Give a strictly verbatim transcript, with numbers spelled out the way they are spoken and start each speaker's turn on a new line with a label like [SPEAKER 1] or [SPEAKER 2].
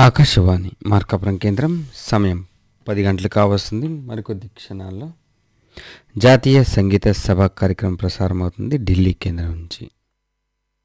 [SPEAKER 1] ఆకాశవాణి మార్కాపురం కేంద్రం సమయం పది గంటలు కావస్తుంది. మరికొద్ది క్షణాల్లో జాతీయ సంగీత సభ కార్యక్రమం ప్రసారం అవుతుంది ఢిల్లీ కేంద్రం నుంచి.